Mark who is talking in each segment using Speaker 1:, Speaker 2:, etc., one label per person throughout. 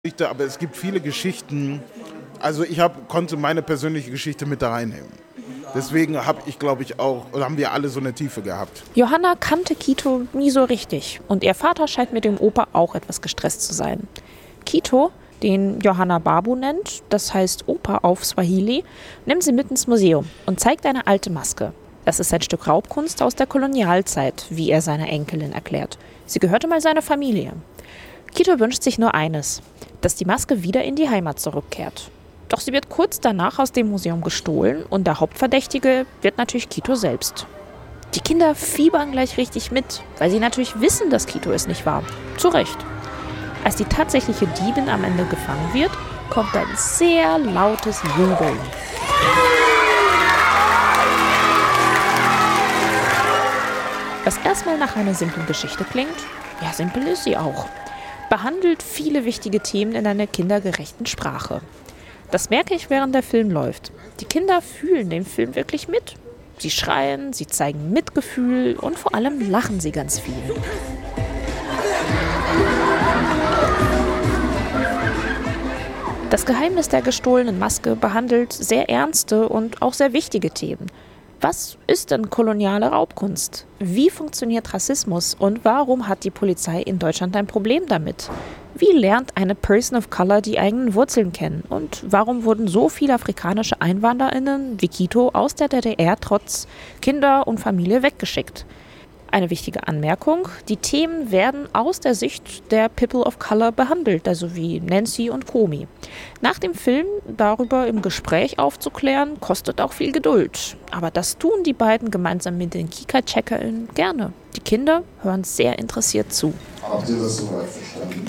Speaker 1: Aber es gibt viele Geschichten, also konnte meine persönliche Geschichte mit da reinnehmen. Deswegen haben wir alle so eine Tiefe gehabt.
Speaker 2: Johanna kannte Kito nie so richtig und ihr Vater scheint mit dem Opa auch etwas gestresst zu sein. Kito, den Johanna Babu nennt, das heißt Opa auf Swahili, nimmt sie mit ins Museum und zeigt eine alte Maske. Das ist ein Stück Raubkunst aus der Kolonialzeit, wie er seiner Enkelin erklärt. Sie gehörte mal seiner Familie. Kito wünscht sich nur eines, dass die Maske wieder in die Heimat zurückkehrt. Doch sie wird kurz danach aus dem Museum gestohlen und der Hauptverdächtige wird natürlich Kito selbst. Die Kinder fiebern gleich richtig mit, weil sie natürlich wissen, dass Kito es nicht war. Zu Recht. Als die tatsächliche Diebin am Ende gefangen wird, kommt ein sehr lautes Jubeln. Was erstmal nach einer simplen Geschichte klingt, ja, simpel ist sie auch. Behandelt viele wichtige Themen in einer kindergerechten Sprache. Das merke ich, während der Film läuft. Die Kinder fühlen den Film wirklich mit. Sie schreien, sie zeigen Mitgefühl und vor allem lachen sie ganz viel. Das Geheimnis der gestohlenen Maske behandelt sehr ernste und auch sehr wichtige Themen. Was ist denn koloniale Raubkunst? Wie funktioniert Rassismus und warum hat die Polizei in Deutschland ein Problem damit? Wie lernt eine Person of Color die eigenen Wurzeln kennen? Und warum wurden so viele afrikanische EinwanderInnen wie Kito aus der DDR trotz Kinder und Familie weggeschickt? Eine wichtige Anmerkung, die Themen werden aus der Sicht der People of Color behandelt, also wie Nancy und Komi. Nach dem Film darüber im Gespräch aufzuklären, kostet auch viel Geduld. Aber das tun die beiden gemeinsam mit den Kika-CheckerInnen gerne. Die Kinder hören sehr interessiert zu.
Speaker 3: Habt ihr das soweit verstanden?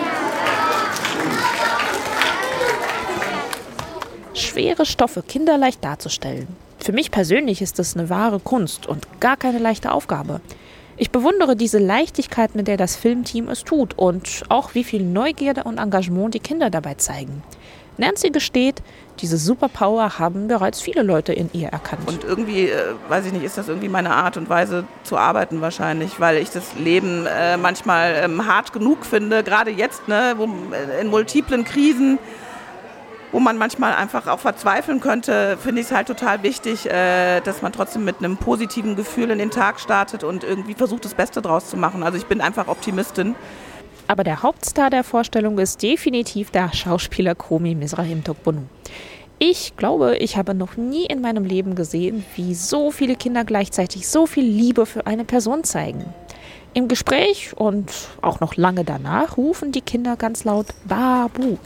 Speaker 2: Schwere Stoffe kinderleicht darzustellen. Für mich persönlich ist das eine wahre Kunst und gar keine leichte Aufgabe. Ich bewundere diese Leichtigkeit, mit der das Filmteam es tut und auch wie viel Neugierde und Engagement die Kinder dabei zeigen. Nancy gesteht, diese Superpower haben bereits viele Leute in ihr erkannt.
Speaker 4: Und irgendwie, weiß ich nicht, ist das irgendwie meine Art und Weise zu arbeiten wahrscheinlich, weil ich das Leben manchmal hart genug finde, gerade jetzt, ne, in multiplen Krisen, wo man manchmal einfach auch verzweifeln könnte, finde ich es halt total wichtig, dass man trotzdem mit einem positiven Gefühl in den Tag startet und irgendwie versucht, das Beste draus zu machen. Also ich bin einfach Optimistin.
Speaker 2: Aber der Hauptstar der Vorstellung ist definitiv der Schauspieler Komi Mizraim Tokbonu. Ich glaube, ich habe noch nie in meinem Leben gesehen, wie so viele Kinder gleichzeitig so viel Liebe für eine Person zeigen. Im Gespräch und auch noch lange danach rufen die Kinder ganz laut Babu.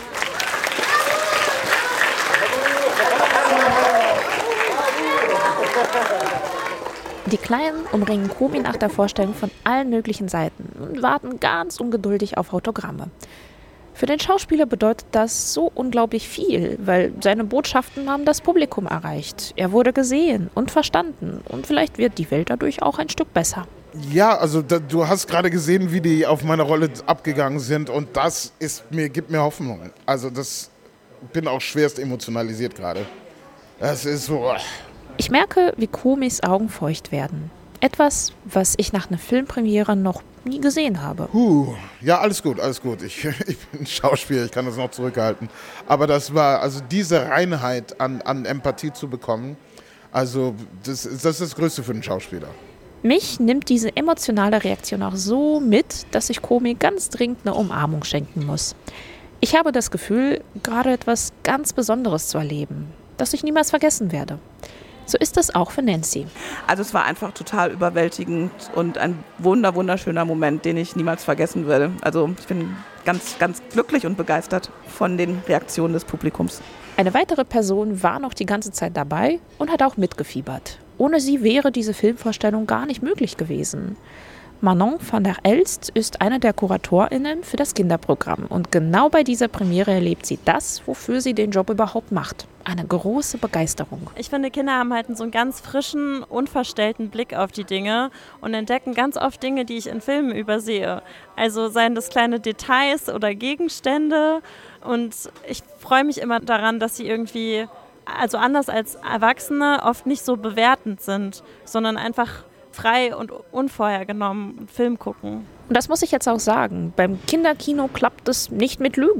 Speaker 2: Die Kleinen umringen Komi nach der Vorstellung von allen möglichen Seiten und warten ganz ungeduldig auf Autogramme. Für den Schauspieler bedeutet das so unglaublich viel, weil seine Botschaften haben das Publikum erreicht. Er wurde gesehen und verstanden und vielleicht wird die Welt dadurch auch ein Stück besser.
Speaker 1: Ja, also du hast gerade gesehen, wie die auf meine Rolle abgegangen sind und das gibt mir Hoffnung. Also bin auch schwerst emotionalisiert gerade. Das ist so...
Speaker 2: Ich merke, wie Komis Augen feucht werden. Etwas, was ich nach einer Filmpremiere noch nie gesehen habe.
Speaker 1: Ja, alles gut. Ich bin Schauspieler, ich kann das noch zurückhalten. Aber das war, also diese Reinheit an Empathie zu bekommen, also das ist das Größte für einen Schauspieler.
Speaker 2: Mich nimmt diese emotionale Reaktion auch so mit, dass ich Komi ganz dringend eine Umarmung schenken muss. Ich habe das Gefühl, gerade etwas ganz Besonderes zu erleben, das ich niemals vergessen werde. So ist das auch für Nancy.
Speaker 4: Also es war einfach total überwältigend und ein wunderschöner Moment, den ich niemals vergessen werde. Also ich bin ganz, ganz glücklich und begeistert von den Reaktionen des Publikums.
Speaker 2: Eine weitere Person war noch die ganze Zeit dabei und hat auch mitgefiebert. Ohne sie wäre diese Filmvorstellung gar nicht möglich gewesen. Manon van der Elst ist eine der KuratorInnen für das Kinderprogramm und genau bei dieser Premiere erlebt sie das, wofür sie den Job überhaupt macht. Eine große Begeisterung.
Speaker 5: Ich finde, Kinder haben halt so einen ganz frischen, unverstellten Blick auf die Dinge und entdecken ganz oft Dinge, die ich in Filmen übersehe. Also seien das kleine Details oder Gegenstände und ich freue mich immer daran, dass sie irgendwie, also anders als Erwachsene, oft nicht so bewertend sind, sondern einfach frei und unvorhergenommen Film gucken.
Speaker 2: Und das muss ich jetzt auch sagen. Beim Kinderkino klappt es nicht mit Lügen.